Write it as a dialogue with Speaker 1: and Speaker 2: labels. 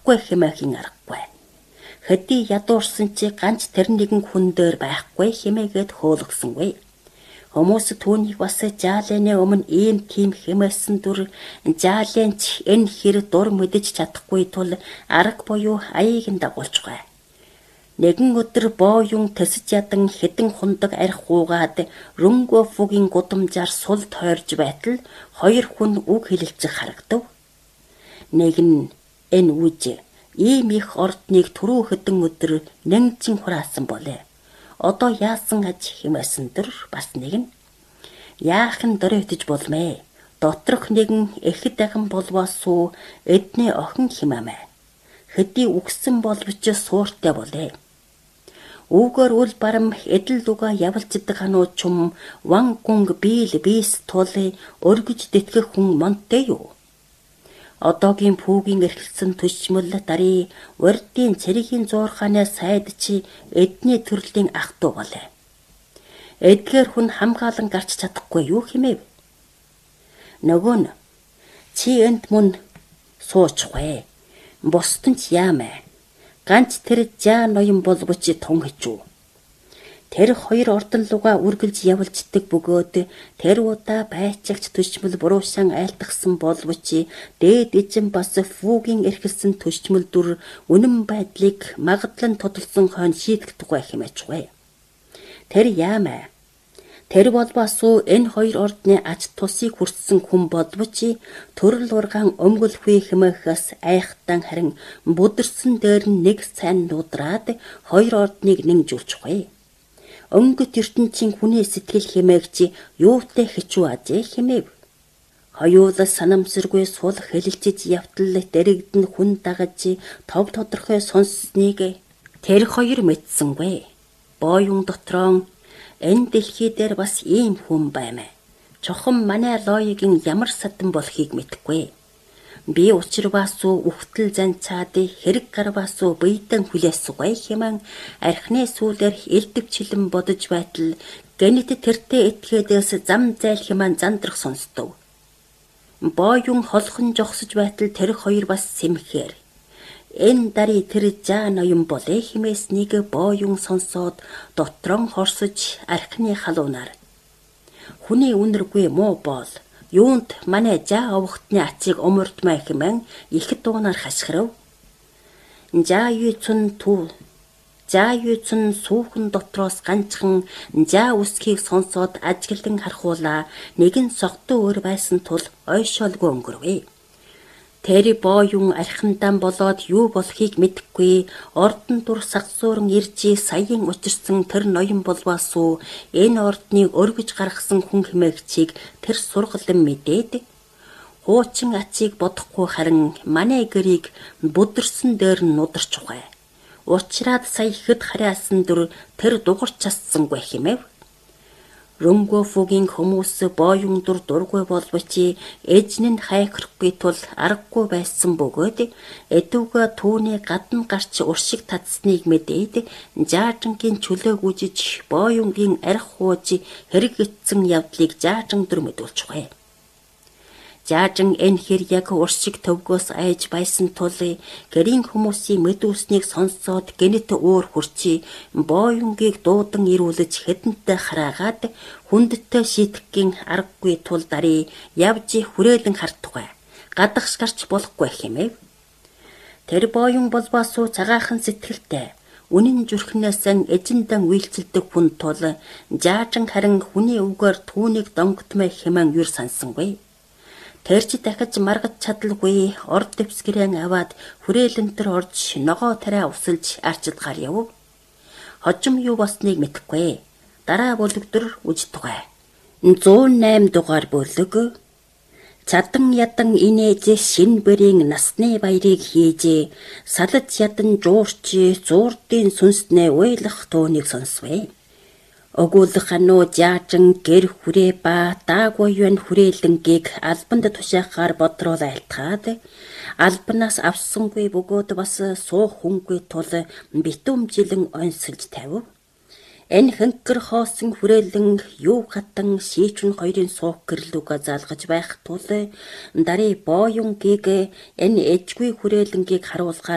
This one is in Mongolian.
Speaker 1: чадахгүй хэмээхийн аргагүй. Хэдий ядуурсан чи ганц тэр нэгэн хүн дээр байхгүй хэмээгээд хөөлгсөнгүй. Хүмүүс түүнийг бас жаалны өмнө ийм тийм хэмээсэн дүр жааленч энэ хэр дур мэдэж чадахгүй тул арга буюу аяыг нь дагуулчихвэ. Нэгэн өдөр бооюн тэсэж ядан хэдэн хундаг арх уугаад рөнгөө фугийн гудамжаар сул тойрж байтал хоёр хүн үг хэлэлцэх харагдав. Нэг нь энэ үж ийм их ордныг түрүү хэдэн өдөр нэнцэн хураасан болээ. Одоо яасан аж хэмээсэн дөр бас нэг нь яахан дөрөйтж болмээ. Доторх нэгэн эхэд дахин болвоосуу эдний охин хэмээмэ. Хэдий үгсэн болвч сууртай болээ. Үүгээр үл барам эдэл дуга явалцдаг хануу чум ван гунг бийл бис тулы өргөж тэтгэх хүн монтэй юу? Одоогийн пүүгийн эрхэлсэн төчмөл дари урдын цэригийн зуурхааны сайд чи эдний төрлийн ах トゥ болээ. Эдгээр хүн хамгаалан гарч чадахгүй юу хэмэв? Нөгөө нь чи энд мөн суучгүй. Бусдын ч яамэ. Ганц тэр жаа ноён болбоч тун хэчүү. Тэр хоёр ордон луга үргэлж явалцдаг бөгөөд тэр удаа байцаагч төчмөл буруушан айлтгсан болбоч дээд эзэн бас фүүгийн эрхэлсэн төчмөл дүр үнэн байдлыг магадлан тодолсон хойно шийдэх тухай хэмээчгүй. Тэр яамэ. Тэр болбоосуу энэ хоёр ордны ач тусыг хүртсэн хүн болбоч төрөл ургаан өмгөлгүй хэмээхээс айхтан харин бүдэрсэн дээр нэг сайн нудраад хоёр ордныг нэгжүүлчихвэ. Өнгөт ертөнцийн хүний сэтгэл хэмээгч юутай хичүү ажээ хэмээв. Хоёулаа санамсаргүй сул хэлэлцэж явтал дэрэгдэн хүн дагаж тов тодорхой сонссныг тэр хоёр мэдсэнгүй. Бооюн дотроо энэ дэлхий дээр бас ийм хүн баймэ. Чохон манай лоёгийн ямар садан болохыг мэдэхгүй. Би учирваасуу үхтэл занцаад хэрэг гарваасуу бийдэн хүлээсгүй хэмээн архины сүүлээр элдвчлэн бодож байтал гэнэт тэртээ этгээдээс зам зайл хэмээн зандрах сонстов. Бооюн холхон жогсож байтал тэр хоёр бас сэмхээр. Энэ дари тэр жаа ноён болээ хэмээснийг бооюн сонсоод дотрон хорсож архины халуунаар. Хүний үнэргүй муу боол. Юунд манай жаа овогтны ачийг умурдмай хэмээн их дуунаар хашгирав. Жаа юуцэн сүүхэн дотроос ганцхан жаа үсгийг сонсоод ажиглан харахуулаа нэгэн согтуу өр байсан тул ойшоолгүй өнгөрвэ. Тэр бооюн архиндан болоод юу болохыг мэдэхгүй ордон дур сагсууран ирж саяын учирсан тэр ноён болвоосуу энэ ордныг өргөж гаргасан хүн хэмээгчийг тэр сургалан мэдээд хуучин ачийг бодохгүй харин манай гэрийг бүдэрсэн дээр нь нударч ухаа. Учраад сая ихэд хараасан дүр тэр дугарч чадсангүй хэмэв. Рөнгөө фугийн хүмүүс бооюн дур дургүй болбоч эзэн нь хайхрахгүй тул аргагүй байсан бөгөөд эдүүгээ түүний гадна гарч уршиг татсныг мэдээд жаажангийн чөлөөг үжиж бооюнгийн арх хууж хэрэгэгдсэн явдлыг жаажан дүр мэдүүлчихвэ. Жаажан энэ хэр яг уршиг төвгөөс айж байсан тул гэрийн хүмүүсийн мэдүүлснийг сонсоод гэнэт өөр хурчи бооюнгийг дуудан ирүүлж хэдэнтэй хараагаад хүндтэй шийтгэхийн аргагүй тул дари явж хүрээлэн хартугай. Гадагш гарч болохгүй хэмэв. Тэр бооюн болбоосуу цагаахан сэтгэлтэй үнэн зүрхнээсэн эзэндэн үйлцэлдэг хүн тул жаажан харин хүний үгээр түүнийг донготмай хэмээн юр сансангүй. Тэрч дахиж маргаж чадалгүй орд дэвсгэрэн аваад хүрээлэнтэр орж ногоо тарай усалж арчилд гар яв. Хожим юу болсныг мэдэхгүй. Дараа бүлэгдөр үж тугай. 108 дугаар бүлэг. Чадан ядан инээж шин бэрийн насны баярыг хийж салж ядан жуурч зуурдын сүнснээ уйлах туунийг сонсвэ. Өгүүлэх хануу жаажан гэр хүрээ ба даагуйн хүрээлэнгийг албанд тушаахаар бодруулаад айлтгаад албанаас авсангүй бөгөөд бас суух хүнгүй тул битүүмжилэн онсолж тавив. Энэ хэнкэр хоосон хүрээлэн юу хатан шийчүн хоёрын суух гэрлүүгээ залгаж байх тул дари бооюнгийг энэ эжгүй хүрээлэнгийг харуулгаар